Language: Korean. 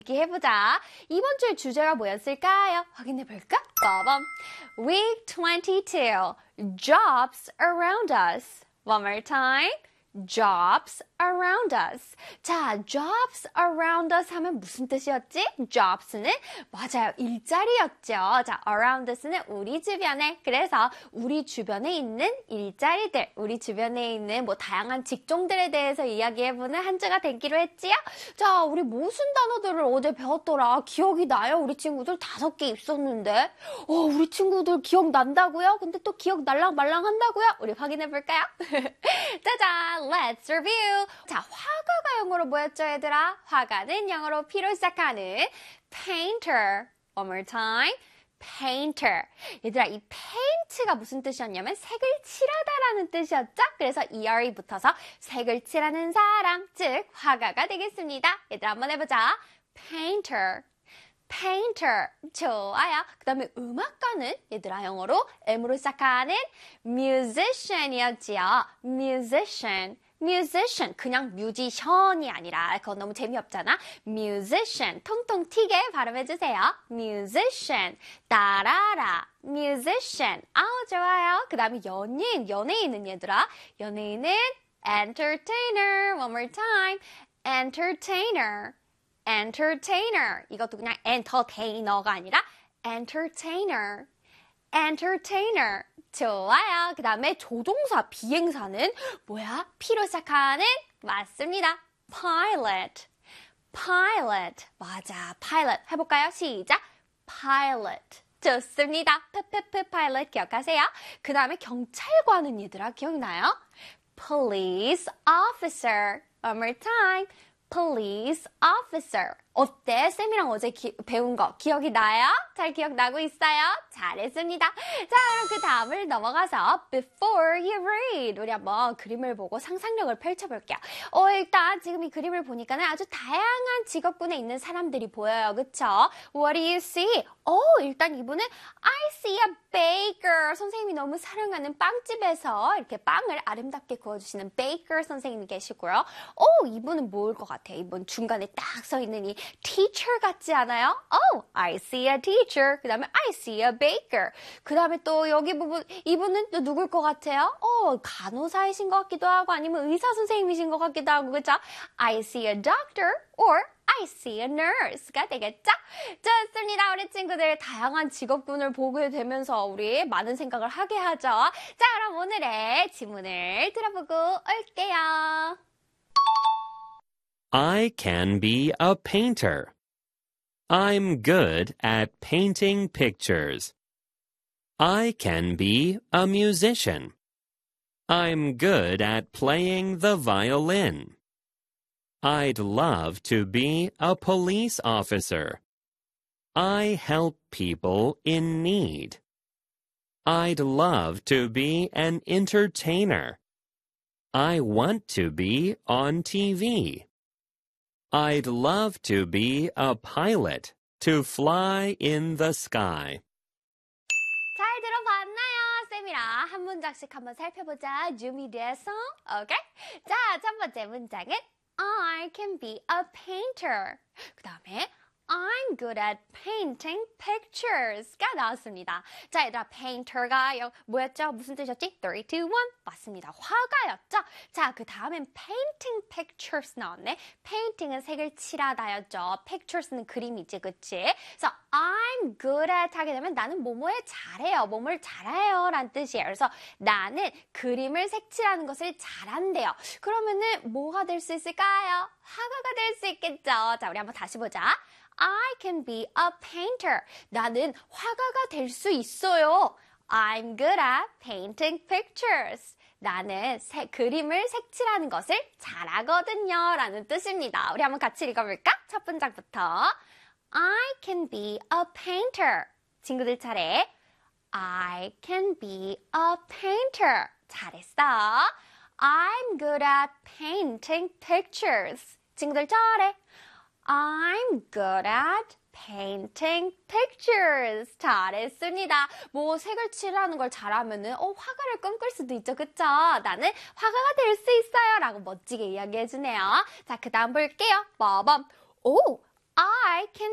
얘기해보자. 이번 주의 주제가 뭐였을까요? 확인해볼까? 빠밤. Week 22. Jobs around us. One more time. Jobs around us. 자, jobs around us 하면 무슨 뜻이었지? jobs는 맞아요. 일자리였죠. 자, around us는 우리 주변에. 그래서 우리 주변에 있는 일자리들, 우리 주변에 있는 뭐 다양한 직종들에 대해서 이야기해보는 한 주가 되기로 했지요? 자, 우리 무슨 단어들을 어제 배웠더라? 기억이 나요? 우리 친구들 5개 있었는데. 우리 친구들 기억난다고요? 근데 또 기억 날랑말랑 한다고요? 우리 확인해볼까요? 짜잔! Let's review. 자, 화가가 영어로 뭐였죠, 얘들아? 화가는 영어로 P로 시작하는 painter. One more time. painter. 얘들아, 이 paint가 무슨 뜻이었냐면 색을 칠하다라는 뜻이었죠? 그래서 ER이 붙어서 색을 칠하는 사람, 즉 화가가 되겠습니다. 얘들아, 한번 해보자. painter. painter. 좋아요. 그 다음에 음악가는 얘들아 영어로 M으로 시작하는 musician이었지요. musician. musician. 그냥 뮤지션이 아니라 그건 너무 재미없잖아. musician. 통통 튀게 발음해주세요. musician. 따라라. musician. 아우 좋아요. 그 다음에 연예인은 얘들아. 연예인은 entertainer. One more time. entertainer. entertainer. 이것도 그냥 entertainer가 아니라 entertainer. entertainer. 좋아요. 그 다음에 조종사, 비행사는 뭐야? P로 시작하는? 맞습니다. pilot. pilot. 맞아. pilot. 해볼까요? 시작. pilot. 좋습니다. pilot 기억하세요? 그 다음에 경찰관은 얘들아 기억나요? police officer. One more time. police officer. 어때? 쌤이랑 어제 배운 거 기억이 나요? 잘 기억나고 있어요? 잘했습니다. 자, 그럼 그 다음을 넘어가서 before you read. 우리 한번 그림을 보고 상상력을 펼쳐볼게요. 일단 지금 이 그림을 보니까 아주 다양한 직업군에 있는 사람들이 보여요. 그쵸? What do you see? 일단 이분은 I see a baker. 선생님이 너무 사랑하는 빵집에서 이렇게 빵을 아름답게 구워주시는 baker 선생님이 계시고요. 이분은 뭘 것 같아요? 이분 중간에 딱 서 있는 이 teacher 같지 않아요? I see a teacher. 그 다음에 I see a baker. 그 다음에 또 여기 이분은 또 누굴 것 같아요? 간호사이신 것 같기도 하고 아니면 의사 선생님이신 것 같기도 하고 그죠? I see a doctor or I see a nurse가 되겠죠? 좋습니다. 우리 친구들 다양한 직업군을 보게 되면서 우리 많은 생각을 하게 하죠. 자, 그럼 오늘의 지문을 들어보고 올게요. I can be a painter. I'm good at painting pictures. I can be a musician. I'm good at playing the violin. I'd love to be a police officer. I help people in need. I'd love to be an entertainer. I want to be on TV. I'd love to be a pilot to fly in the sky. 잘 들어봤나요? 쌤이랑 한 문장씩 한번 살펴보자. 준비됐어? 오케이? 자, 첫 번째 문장은 I can be a painter. 그 다음에 I'm good at painting pictures가 나왔습니다. 자, 얘들아, painter가 뭐였죠? 무슨 뜻이었지? 3, 2, 1. 맞습니다. 화가였죠? 자, 그 다음엔 painting pictures 나왔네. painting은 색을 칠하다였죠. pictures는 그림이지, 그치? 그래서 I'm good at 하게 되면 나는 뭐뭐에 잘해요. 뭐뭘 잘해요. 라는 뜻이에요. 그래서 나는 그림을 색칠하는 것을 잘한대요. 그러면은 뭐가 될 수 있을까요? 화가가 될 수 있겠죠. 자, 우리 한번 다시 보자. I can be a painter. 나는 화가가 될 수 있어요. I'm good at painting pictures. 나는 그림을 색칠하는 것을 잘하거든요. 라는 뜻입니다. 우리 한번 같이 읽어볼까? 첫 문장부터. I can be a painter. 친구들 차례. I can be a painter. 잘했어. I'm good at painting pictures. 친구들 차례. I'm good at painting pictures. 잘했습니다. 뭐 색을 칠하는 걸 잘하면은 화가를 꿈꿀 수도 있죠. 그쵸? 나는 화가가 될 수 있어요. 라고 멋지게 이야기해주네요. 자, 그 다음 볼게요. 빠밤. I can